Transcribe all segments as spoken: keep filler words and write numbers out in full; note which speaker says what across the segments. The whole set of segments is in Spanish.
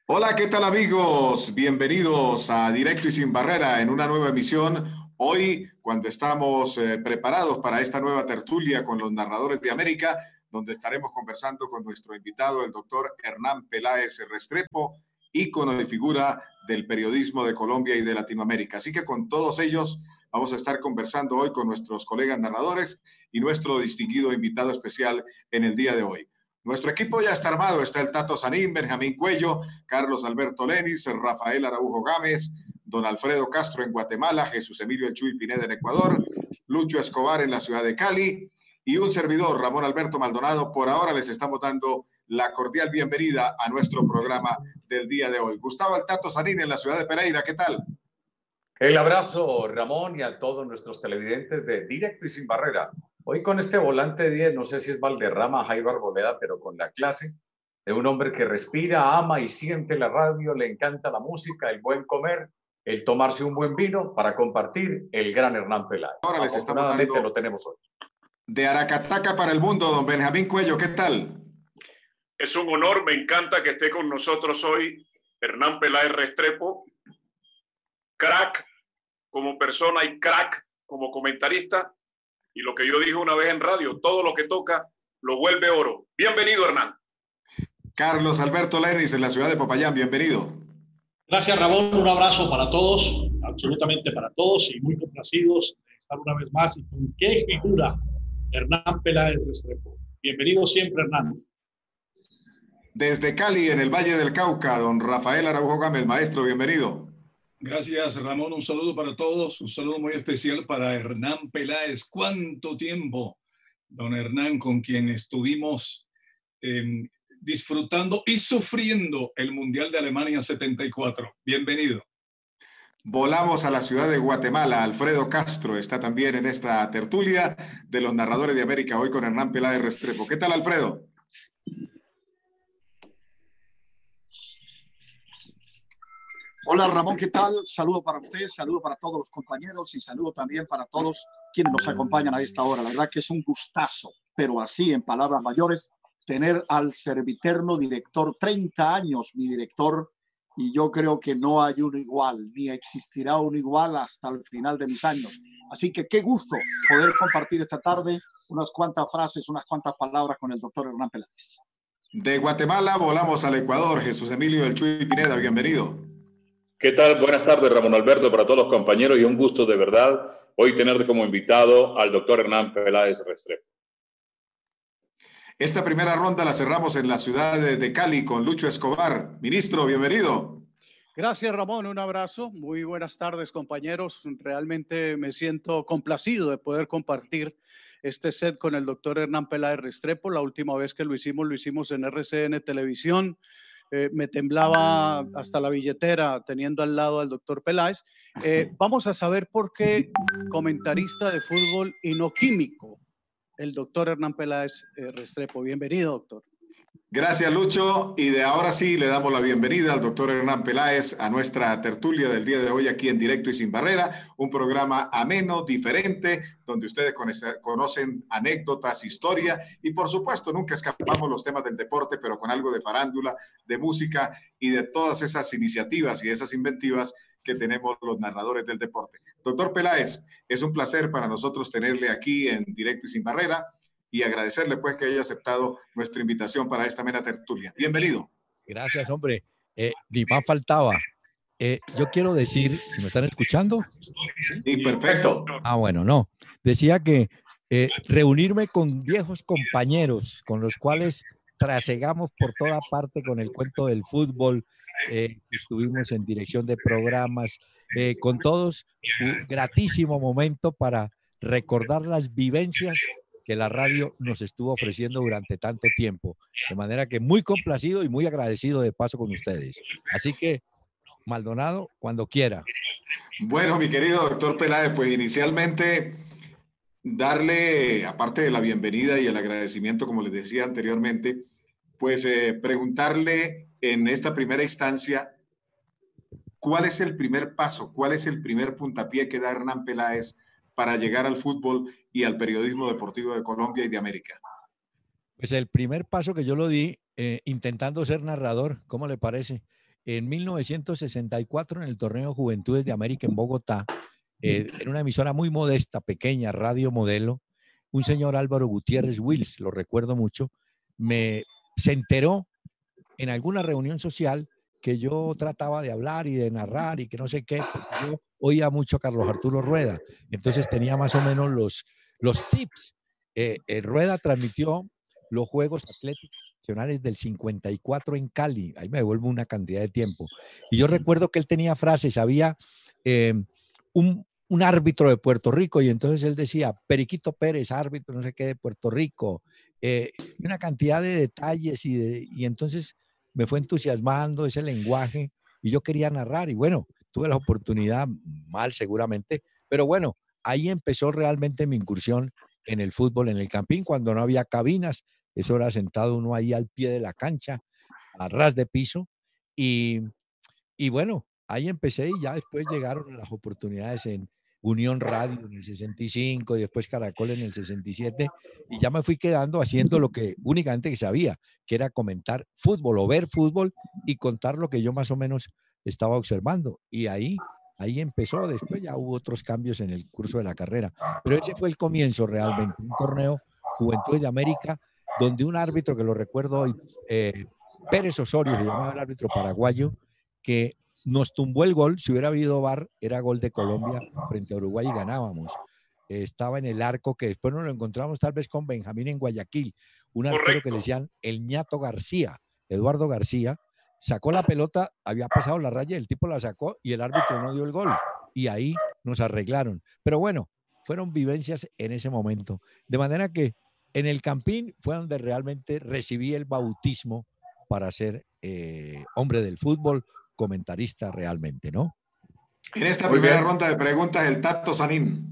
Speaker 1: Hola, ¿qué tal amigos? Bienvenidos a Directo y Sin Barrera en una nueva emisión. Hoy, cuando estamos eh, preparados para esta nueva tertulia con los narradores de América, donde estaremos conversando con nuestro invitado, el doctor Hernán Peláez Restrepo, ícono de figura del periodismo de Colombia y de Latinoamérica. Así que con todos ellos vamos a estar conversando hoy con nuestros colegas narradores y nuestro distinguido invitado especial en el día de hoy. Nuestro equipo ya está armado, está el Tato Sanín, Benjamín Cuello, Carlos Alberto Lenis, Rafael Araujo Gámez, don Alfredo Castro en Guatemala, Jesús Emilio El Chuy Pineda en Ecuador, Lucho Escobar en la ciudad de Cali y un servidor, Ramón Alberto Maldonado. Por ahora les estamos dando la cordial bienvenida a nuestro programa del día de hoy. Gustavo el Tato Sanín en la ciudad de Pereira, ¿qué tal?
Speaker 2: El abrazo, Ramón, y a todos nuestros televidentes de Directo y Sin Barrera. Hoy con este volante diez, no sé si es Valderrama, Jairo Arboleda, pero con la clase de un hombre que respira, ama y siente la radio, le encanta la música, el buen comer, el tomarse un buen vino para compartir, el gran Hernán Peláez.
Speaker 1: Ahora les estamos
Speaker 2: Afortunadamente
Speaker 1: dando
Speaker 2: lo tenemos hoy.
Speaker 1: de Aracataca para el mundo, don Benjamín Cuello, ¿qué tal?
Speaker 3: Es un honor, me encanta que esté con nosotros hoy Hernán Peláez Restrepo, crack como persona y crack como comentarista, y lo que yo dije una vez en radio, todo lo que toca lo vuelve oro. Bienvenido, Hernán.
Speaker 1: Carlos Alberto Lenis en la ciudad de Popayán, bienvenido.
Speaker 4: Gracias, Ramón, un abrazo para todos, absolutamente para todos, y muy complacidos de estar una vez más. Y con qué figura, Hernán Peláez Restrepo. Bienvenido siempre, Hernán.
Speaker 1: Desde Cali, en el Valle del Cauca, don Rafael Araujo Gámez, maestro, bienvenido.
Speaker 5: Gracias, Ramón. Un saludo para todos, un saludo muy especial para Hernán Peláez. ¿Cuánto tiempo, don Hernán, con quien estuvimos eh, disfrutando y sufriendo el Mundial de Alemania setenta y cuatro? Bienvenido.
Speaker 1: Volamos a la ciudad de Guatemala. Alfredo Castro está también en esta tertulia de los narradores de América, hoy con Hernán Peláez Restrepo. ¿Qué tal, Alfredo?
Speaker 6: Hola Ramón, ¿qué tal? Saludo para usted, saludo para todos los compañeros y saludo también para todos quienes nos acompañan a esta hora. La verdad que es un gustazo, pero así en palabras mayores, tener al serviterno director, treinta años mi director, y yo creo que no hay uno igual, ni existirá uno igual hasta el final de mis años. Así que qué gusto poder compartir esta tarde unas cuantas frases, unas cuantas palabras con el doctor Hernán Peláez.
Speaker 1: De Guatemala volamos al Ecuador. Jesús Emilio El Chuy Pineda, bienvenido.
Speaker 7: ¿Qué tal? Buenas tardes, Ramón Alberto, para todos los compañeros, y un gusto de verdad hoy tenerte como invitado al doctor Hernán Peláez Restrepo.
Speaker 1: Esta primera ronda la cerramos en la ciudad de Cali con Lucho Escobar. Ministro, bienvenido.
Speaker 8: Gracias, Ramón. Un abrazo. Muy buenas tardes, compañeros. Realmente me siento complacido de poder compartir este set con el doctor Hernán Peláez Restrepo. La última vez que lo hicimos, lo hicimos en R C N Televisión. Eh, me temblaba hasta la billetera teniendo al lado al doctor Peláez. Eh, vamos a saber por qué comentarista de fútbol y no químico, el doctor Hernán Peláez eh, Restrepo. Bienvenido, doctor.
Speaker 1: Gracias, Lucho. Y de ahora sí le damos la bienvenida al doctor Hernán Peláez a nuestra tertulia del día de hoy aquí en Directo y Sin Barrera, un programa ameno, diferente, donde ustedes conocen anécdotas, historia y por supuesto nunca escapamos los temas del deporte, pero con algo de farándula, de música y de todas esas iniciativas y esas inventivas que tenemos los narradores del deporte. Doctor Peláez, es un placer para nosotros tenerle aquí en Directo y Sin Barrera y agradecerle pues que haya aceptado nuestra invitación para esta mera tertulia. Bienvenido.
Speaker 9: Gracias, hombre. Eh, ni más faltaba. Eh, yo quiero decir, ¿si me están escuchando?
Speaker 1: Sí, perfecto.
Speaker 9: Ah, bueno, no. Decía que eh, reunirme con viejos compañeros con los cuales trasegamos por toda parte con el cuento del fútbol, eh, estuvimos en dirección de programas, eh, con todos, un gratísimo momento para recordar las vivencias que la radio nos estuvo ofreciendo durante tanto tiempo. De manera que muy complacido y muy agradecido de paso con ustedes. Así que, Maldonado, cuando quiera.
Speaker 1: Bueno, mi querido doctor Peláez, pues inicialmente darle, aparte de la bienvenida y el agradecimiento, como les decía anteriormente, pues eh, preguntarle en esta primera instancia, ¿cuál es el primer paso? ¿Cuál es el primer puntapié que da Hernán Peláez para llegar al fútbol y al periodismo deportivo de Colombia y de América?
Speaker 9: Pues el primer paso que yo lo di eh, intentando ser narrador, ¿cómo le parece? en mil novecientos sesenta y cuatro en el torneo Juventudes de América en Bogotá, eh, en una emisora muy modesta, pequeña, Radio Modelo, un señor Álvaro Gutiérrez Wills, lo recuerdo mucho, me se enteró en alguna reunión social que yo trataba de hablar y de narrar y que no sé qué, porque yo oía mucho a Carlos Arturo Rueda, entonces tenía más o menos los, los tips. Eh, eh, Rueda transmitió los Juegos Atléticos Nacionales del cincuenta y cuatro en Cali, ahí me devuelvo una cantidad de tiempo, y yo recuerdo que él tenía frases, había eh, un, un árbitro de Puerto Rico, y entonces él decía, Periquito Pérez, árbitro no sé qué de Puerto Rico, eh, y una cantidad de detalles, y, de, y entonces me fue entusiasmando ese lenguaje y yo quería narrar y bueno, tuve la oportunidad, mal seguramente, pero bueno, ahí empezó realmente mi incursión en el fútbol, en el campín, cuando no había cabinas, eso era sentado uno ahí al pie de la cancha, a ras de piso y, y bueno, ahí empecé y ya después llegaron las oportunidades en Unión Radio en el sesenta y cinco y después Caracol en el sesenta y siete y ya me fui quedando haciendo lo que únicamente que sabía, que era comentar fútbol o ver fútbol y contar lo que yo más o menos estaba observando. Y ahí, ahí empezó, después ya hubo otros cambios en el curso de la carrera. Pero ese fue el comienzo realmente, un torneo Juventud de América, donde un árbitro que lo recuerdo hoy, eh, Pérez Osorio, se llamaba el árbitro paraguayo, que nos tumbó el gol, si hubiera habido V A R, era gol de Colombia frente a Uruguay y ganábamos. Eh, estaba en el arco, que después nos lo encontramos tal vez con Benjamín en Guayaquil, un arquero Correcto. Que le decían el ñato García, Eduardo García, sacó la pelota, había pasado la raya, el tipo la sacó y el árbitro no dio el gol. Y ahí nos arreglaron. Pero bueno, fueron vivencias en ese momento. De manera que en el Campín fue donde realmente recibí el bautismo para ser eh, hombre del fútbol, comentarista realmente, ¿no?
Speaker 1: En esta Muy primera bien. ronda de preguntas, el Tato Sanín.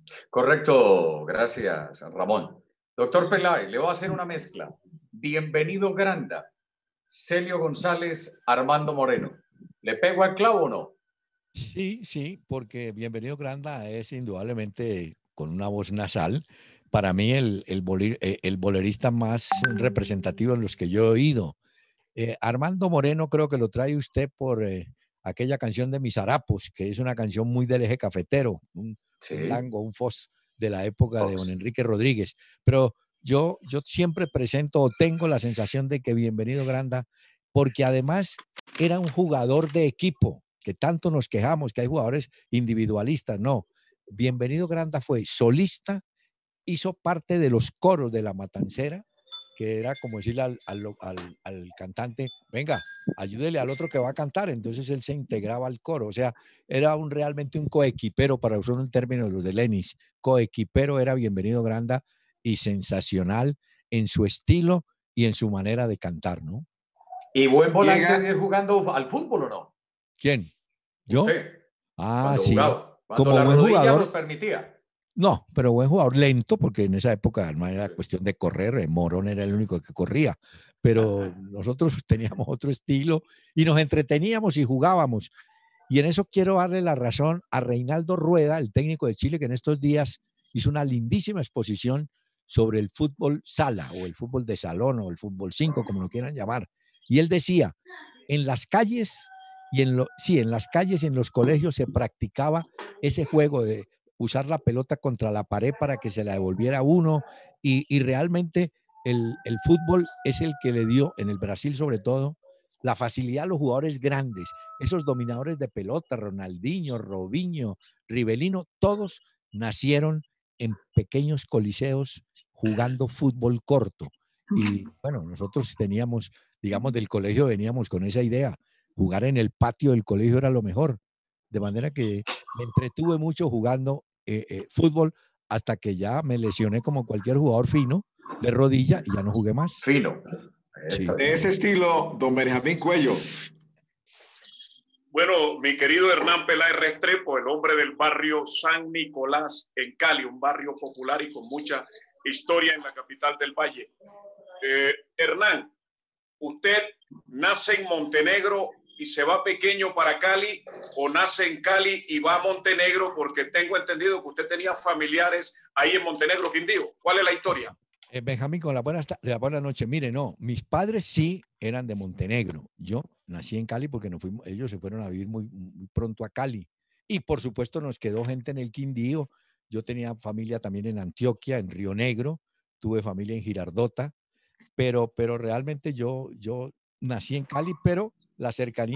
Speaker 2: Correcto, gracias, Ramón. Doctor Peláez, le voy a hacer una mezcla. Bienvenido Granda, Celio González, Armando Moreno. ¿Le pego al clavo o no?
Speaker 9: Sí, sí, porque Bienvenido Granda es indudablemente con una voz nasal. Para mí el, el, bolir, el bolerista más representativo en los que yo he oído. Eh, Armando Moreno creo que lo trae usted por eh, aquella canción de Mis Harapos, que es una canción muy del eje cafetero, un, sí. un tango, un fos de la época Fox. de don Enrique Rodríguez. Pero yo, yo siempre presento o tengo la sensación de que Bienvenido Granda, porque además era un jugador de equipo, que tanto nos quejamos que hay jugadores individualistas. No, Bienvenido Granda fue solista, hizo parte de los coros de La Matancera, que era como decirle al, al, al, al cantante, venga, ayúdele al otro que va a cantar, entonces él se integraba al coro, o sea, era un, realmente un coequipero, para usar un término de los de Lenis, coequipero era Bienvenido Granda y sensacional en su estilo y en su manera de cantar, ¿no?
Speaker 2: ¿Y buen volante Llega... jugando al fútbol o no?
Speaker 9: ¿Quién? ¿Yo?
Speaker 2: Usted,
Speaker 9: ah, sí.
Speaker 2: Jugaba, cuando
Speaker 9: como
Speaker 2: la
Speaker 9: buen
Speaker 2: rodilla
Speaker 9: jugador
Speaker 2: nos permitía.
Speaker 9: No, pero buen jugador, lento, porque en esa época no era cuestión de correr, Morón era el único que corría, pero nosotros teníamos otro estilo y nos entreteníamos y jugábamos. Y en eso quiero darle la razón a Reinaldo Rueda, el técnico de Chile, que en estos días hizo una lindísima exposición sobre el fútbol sala, o el fútbol de salón, o el fútbol cinco, como lo quieran llamar. Y él decía, en las calles, y en lo, sí, en las calles y en los colegios se practicaba ese juego de usar la pelota contra la pared para que se la devolviera uno y, y realmente el, el fútbol es el que le dio, en el Brasil sobre todo, la facilidad a los jugadores grandes, esos dominadores de pelota, Ronaldinho, Robinho, Rivelino, todos nacieron en pequeños coliseos jugando fútbol corto. Y bueno, nosotros teníamos, digamos, del colegio veníamos con esa idea, jugar en el patio del colegio era lo mejor. De manera que me entretuve mucho jugando eh, eh, fútbol hasta que ya me lesioné como cualquier jugador fino de rodilla y ya no jugué más.
Speaker 2: Fino.
Speaker 1: Sí. De ese estilo, don Benjamín Cuello.
Speaker 3: Bueno, mi querido Hernán Peláez Restrepo, el hombre del barrio San Nicolás en Cali, un barrio popular y con mucha historia en la capital del Valle. Eh, Hernán, usted nace en Montenegro y se va pequeño para Cali, o nace en Cali y va a Montenegro, porque tengo entendido que usted tenía familiares ahí en Montenegro, Quindío. ¿Cuál es la historia?
Speaker 9: Eh, Benjamín, con la buena, la buena noche. Mire, no, mis padres sí eran de Montenegro. Yo nací en Cali porque nos fuimos, ellos se fueron a vivir muy, muy pronto a Cali. Y por supuesto nos quedó gente en el Quindío. Yo tenía familia también en Antioquia, en Río Negro, tuve familia en Girardota, pero, pero realmente yo, yo nací en Cali, pero la cercanía